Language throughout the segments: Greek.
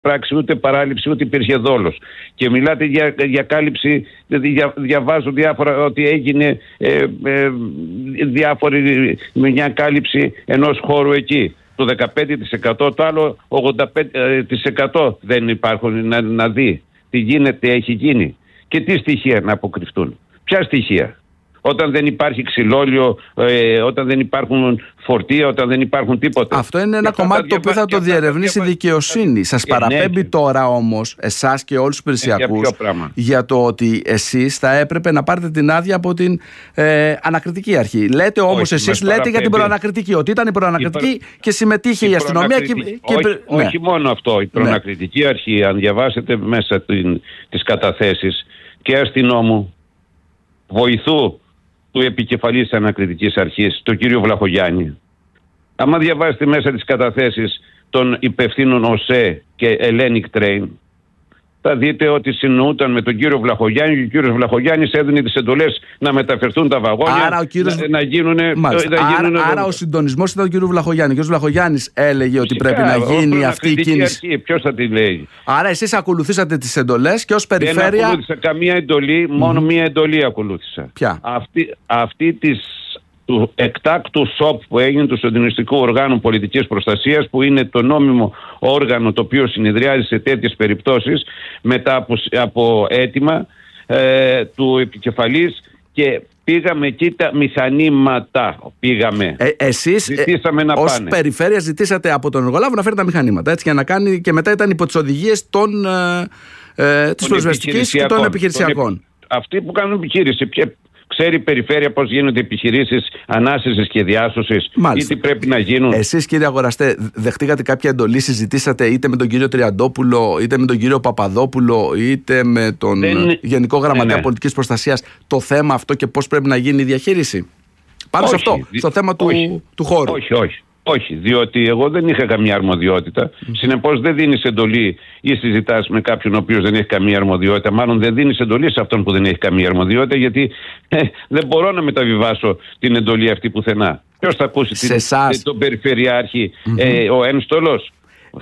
πράξη, ούτε παράληψη, ούτε υπήρχε δόλος. Και μιλάτε για κάλυψη, διαβάζω διάφορα ότι έγινε μια κάλυψη ενός χώρου εκεί. Το 15%, το άλλο 85% δεν υπάρχουν να δει τι γίνεται, έχει γίνει. Και τι στοιχεία να αποκρυφτούν. Ποια στοιχεία? Όταν δεν υπάρχει ξυλόλιο, όταν δεν υπάρχουν φορτία, όταν δεν υπάρχουν τίποτα. Αυτό είναι ένα κομμάτι το οποίο θα το διερευνήσει η δικαιοσύνη. Σας παραπέμπει τώρα όμως εσάς και όλους τους υπηρεσιακούς για το ότι εσείς θα έπρεπε να πάρετε την άδεια από την ανακριτική αρχή. Λέτε όμως εσείς, λέτε για την προανακριτική, ότι ήταν η προανακριτική και συμμετείχε η αστυνομία. Όχι μόνο αυτό. Η προανακριτική αρχή, αν διαβάσετε μέσα τις καταθέσεις και αστυνόμου, βοηθού του επικεφαλής της ανακριτικής αρχής, τον κύριο Βλαχογιάννη. Άμα διαβάσετε μέσα τις καταθέσεις των υπευθύνων ΟΣΕ και Hellenic Train, θα δείτε ότι συνοούταν με τον κύριο Βλαχογιάννη και ο κύριος Βλαχογιάννης έδινε τις εντολές να μεταφερθούν τα βαγόνια, να γίνουν. Άρα ο συντονισμός ήταν του κύριου Βλαχογιάννη. Ο κύριος Βλαχογιάννης έλεγε ότι πρέπει να γίνει αυτή η κίνηση. Ποιος θα τη λέει? Άρα εσείς ακολουθήσατε τις εντολές και ως περιφέρεια. Δεν ακολούθησα καμία εντολή, μόνο μία εντολή ακολούθησα. Ποια? Αυτή του εκτάκτου ΣΟΠ που έγινε, του Συντονιστικού Οργάνου Πολιτικής Προστασίας, που είναι το νόμιμο όργανο το οποίο συνεδριάζει σε τέτοιες περιπτώσεις μετά από αίτημα του επικεφαλής, και πήγαμε εκεί τα μηχανήματα. Εσείς ως περιφέρεια ζητήσατε από τον εργολάβο να φέρει τα μηχανήματα, έτσι, για να κάνει, και μετά ήταν υπό τις οδηγίες της προσβεστικής και των επιχειρησιακών. Αυτοί που κάνουν επιχείρηση. Ξέρει η περιφέρεια πώς γίνονται επιχειρήσεις ανάσυσης και διάσωσης, ή τι πρέπει να γίνουν. Εσείς, κύριε Αγοραστέ, δεχτήκατε κάποια εντολή, συζητήσατε είτε με τον κύριο Τριαντόπουλο, είτε με τον κύριο Παπαδόπουλο, είτε με τον Γενικό Γραμματέα Πολιτικής Προστασίας, το θέμα αυτό και πώς πρέπει να γίνει η διαχείριση? Πάνω σε αυτό, στο θέμα του χώρου. Όχι, διότι εγώ δεν είχα καμία αρμοδιότητα. Συνεπώς δεν δίνεις εντολή ή συζητάς με κάποιον ο οποίος δεν έχει καμία αρμοδιότητα. Μάλλον δεν δίνεις εντολή σε αυτόν που δεν έχει καμία αρμοδιότητα, γιατί δεν μπορώ να μεταβιβάσω την εντολή αυτή πουθενά. Ποιος θα ακούσει τον Περιφερειάρχη, ο ένστολος,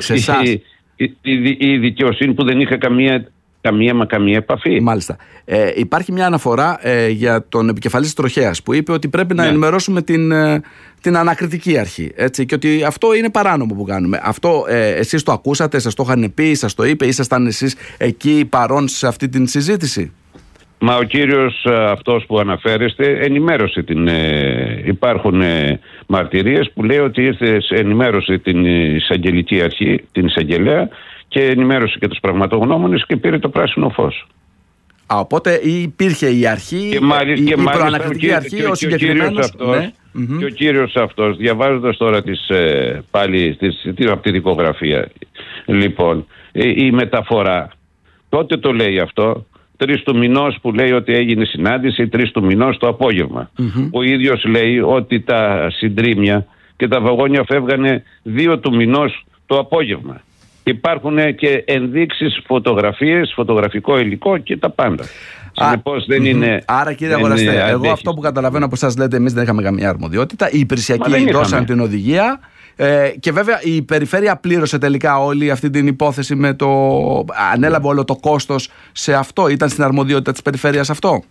η δικαιοσύνη που δεν είχα καμία επαφή. Μάλιστα. Υπάρχει μια αναφορά για τον επικεφαλής της Τροχέας που είπε ότι πρέπει να ενημερώσουμε την ανακριτική αρχή. Έτσι, και ότι αυτό είναι παράνομο που κάνουμε. Αυτό εσείς το ακούσατε, σας το είχαν πει, σας το είπε, ήσασταν εσείς εκεί παρόν σε αυτή την συζήτηση? Μα ο κύριος αυτός που αναφέρεστε ενημέρωσε υπάρχουν μαρτυρίες που λέει ότι ενημέρωσε την εισαγγελική αρχή, την εισαγγελέα, και ενημέρωσε και τους πραγματογνώμονες και πήρε το πράσινο φως. Οπότε υπήρχε η αρχή, η προανακριτική αρχή, ο συγκεκριμένος. Και ο κύριος αυτός, διαβάζοντας τώρα από τη δικογραφία, λοιπόν, η μεταφορά, τότε το λέει αυτό, 3 του μηνός που λέει ότι έγινε συνάντηση, 3 του μηνός το απόγευμα. Ο ίδιος λέει ότι τα συντρίμια και τα βαγόνια φεύγανε 2 του μηνός το απόγευμα. Υπάρχουν και ενδείξεις, φωτογραφίες, φωτογραφικό υλικό και τα πάντα. Συνεπώς δεν είναι. Άρα, κύριε Αγοραστέ, εγώ αυτό που καταλαβαίνω από εσάς λέτε, εμείς δεν είχαμε καμία αρμοδιότητα. Οι υπηρεσιακοί δώσαν την οδηγία. Και βέβαια η περιφέρεια πλήρωσε τελικά όλη αυτή την υπόθεση ανέλαβε όλο το κόστος σε αυτό. Ήταν στην αρμοδιότητα της περιφέρειας αυτό?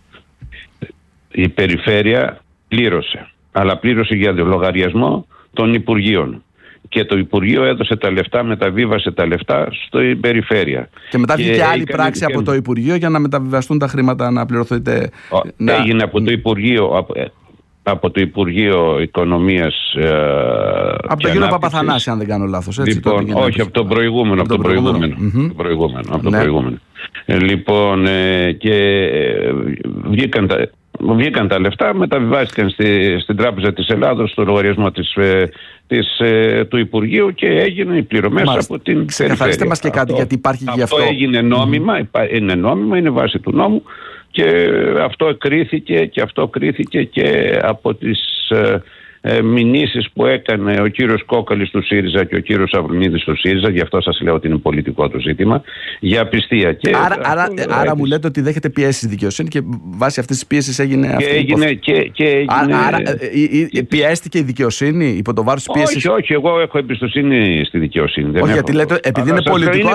Η περιφέρεια πλήρωσε, αλλά πλήρωσε για λογαριασμό των Υπουργείων. Και το Υπουργείο έδωσε τα λεφτά, μεταβίβασε τα λεφτά στην περιφέρεια. Και μετά βγήκε άλλη πράξη από το Υπουργείο για να μεταβιβαστούν τα χρήματα, να πληρωθείτε. Έγινε από το Υπουργείο Οικονομίας. Από τον κύριο Παπαθανάση, αν δεν κάνω λάθος. Λοιπόν, όχι, από τον προηγούμενο. Από το προηγούμενο. Λοιπόν, και βγήκαν τα λεφτά, μεταβιβάστηκαν στην Τράπεζα της Ελλάδος, στο λογαριασμό του Υπουργείου, και έγιναν οι πληρωμές από την περιφέρεια. Ξεκαθαρίστε μας και κάτι, γιατί υπάρχει γι' αυτό. Αυτό έγινε νόμιμα, είναι βάση του νόμου, και αυτό κρίθηκε και από τις μηνύσεις που έκανε ο κύριος Κόκαλης του ΣΥΡΙΖΑ και ο κύριος Αβρουνίδης του ΣΥΡΙΖΑ, γι' αυτό σας λέω ότι είναι πολιτικό το ζήτημα, για απιστία. Και άρα μου λέτε ότι δέχεται πιέσεις στη δικαιοσύνη και βάσει αυτής της πίεσης έγινε αυτή. Άρα πιέστηκε η δικαιοσύνη υπό το βάρος της πίεσης? Όχι, εγώ έχω εμπιστοσύνη στη δικαιοσύνη. Όχι, γιατί λέτε, επειδή είναι πολιτικό.